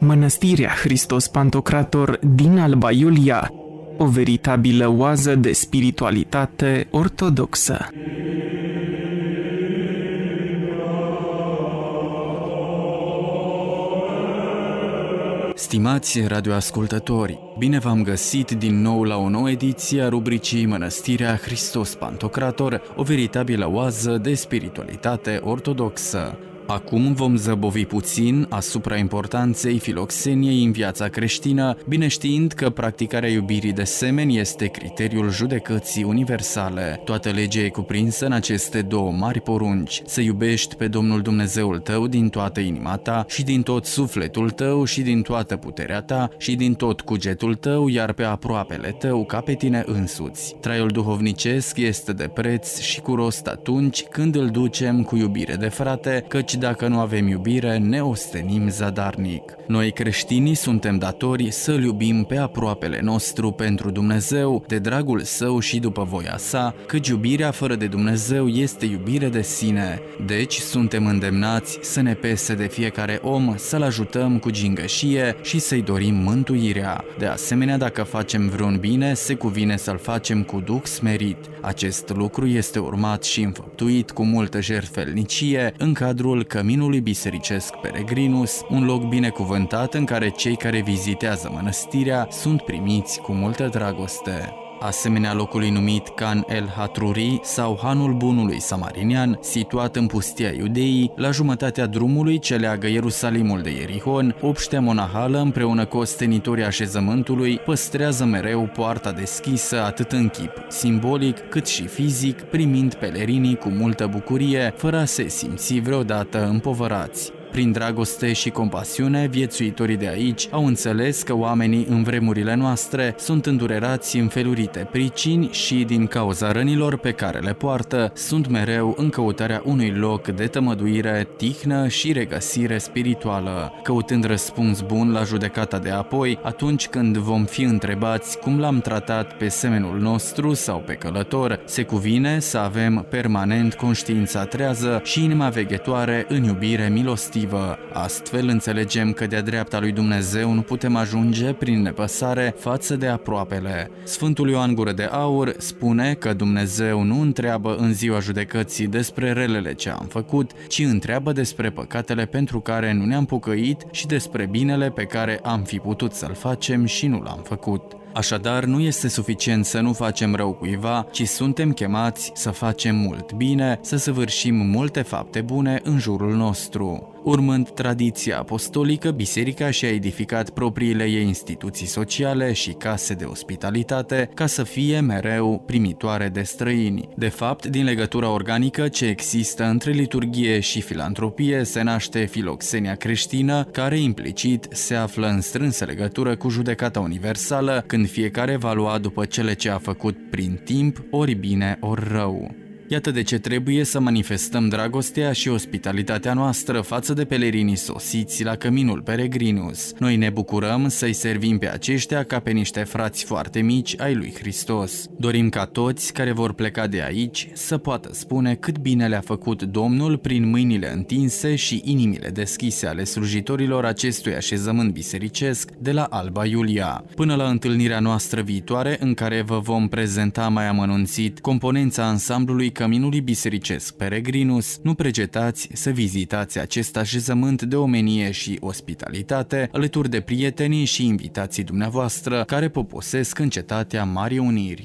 Mănăstirea Hristos Pantocrator din Alba Iulia, o veritabilă oază de spiritualitate ortodoxă. Stimați radioascultători, bine v-am găsit din nou la o nouă ediție a rubricii Mănăstirea Hristos Pantocrator, o veritabilă oază de spiritualitate ortodoxă. Acum vom zăbovi puțin asupra importanței filoxeniei în viața creștină, bine știind că practicarea iubirii de semeni este criteriul judecății universale. Toată legea e cuprinsă în aceste două mari porunci: să iubești pe Domnul Dumnezeul tău din toată inima ta și din tot sufletul tău și din toată puterea ta și din tot cugetul tău, iar pe aproapele tău ca pe tine însuți. Traiul duhovnicesc este de preț și cu rost atunci când îl ducem cu iubire de frate, căci dacă nu avem iubire, ne ostenim zadarnic. Noi creștinii suntem datori să-L iubim pe aproapele nostru pentru Dumnezeu, de dragul Său și după voia Sa, căci iubirea fără de Dumnezeu este iubire de sine. Deci suntem îndemnați să ne pese de fiecare om, să-L ajutăm cu gingășie și să-i dorim mântuirea. De asemenea, dacă facem vreun bine, se cuvine să-l facem cu duh smerit. Acest lucru este urmat și înfăptuit cu multă jertfelnicie în cadrul Căminului Bisericesc Peregrinus, un loc binecuvântat în care cei care vizitează mănăstirea sunt primiți cu multă dragoste. Asemenea locului numit Can el Hatruri sau Hanul Bunului Samarinian, situat în pustia Iudeii, la jumătatea drumului ce leagă Ierusalimul de Ierihon, obștea monahală împreună cu ostenitorii așezământului păstrează mereu poarta deschisă atât în chip simbolic cât și fizic, primind pelerinii cu multă bucurie, fără a se simți vreodată împovărați. Prin dragoste și compasiune, viețuitorii de aici au înțeles că oamenii în vremurile noastre sunt îndurerați în felurite pricini și, din cauza rănilor pe care le poartă, sunt mereu în căutarea unui loc de tămăduire, tihnă și regăsire spirituală, căutând răspuns bun la judecata de apoi, atunci când vom fi întrebați cum l-am tratat pe semenul nostru sau pe călător. Se cuvine să avem permanent conștiința trează și inima veghetoare în iubire milostivă. Astfel înțelegem că de-a dreapta lui Dumnezeu nu putem ajunge prin nepăsare față de aproapele. Sfântul Ioan Gură de Aur spune că Dumnezeu nu întreabă în ziua judecății despre relele ce am făcut, ci întreabă despre păcatele pentru care nu ne-am pocăit și despre binele pe care am fi putut să-l facem și nu l-am făcut. Așadar, nu este suficient să nu facem rău cuiva, ci suntem chemați să facem mult bine, să săvârșim multe fapte bune în jurul nostru. Urmând tradiția apostolică, biserica și-a edificat propriile ei instituții sociale și case de ospitalitate ca să fie mereu primitoare de străini. De fapt, din legătura organică ce există între liturghie și filantropie se naște filoxenia creștină, care implicit se află în strânsă legătură cu judecata universală, când fiecare va lua după cele ce a făcut prin timp, ori bine, ori rău. Iată de ce trebuie să manifestăm dragostea și ospitalitatea noastră față de pelerinii sosiți la Căminul Peregrinus. Noi ne bucurăm să-i servim pe aceștia ca pe niște frați foarte mici ai lui Hristos. Dorim ca toți care vor pleca de aici să poată spune cât bine le-a făcut Domnul prin mâinile întinse și inimile deschise ale slujitorilor acestui așezământ bisericesc de la Alba Iulia. Până la întâlnirea noastră viitoare, în care vă vom prezenta mai amănunțit componența ansamblului Căminului Bisericesc Peregrinus, nu pregetați să vizitați acest așezământ de omenie și ospitalitate, alături de prietenii și invitații dumneavoastră care poposesc în cetatea Marii Uniri.